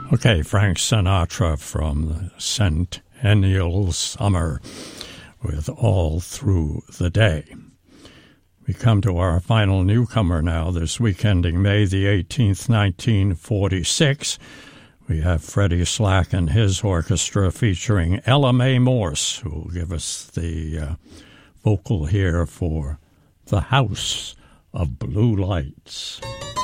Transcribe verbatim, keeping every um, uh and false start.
Okay, Frank Sinatra from the Centennial Summer with All Through the Day. We come to our final newcomer now, this week ending May the eighteenth, nineteen forty-six. We have Freddie Slack and his orchestra featuring Ella Mae Morse, who will give us the uh, vocal here for The House of Blue Lights.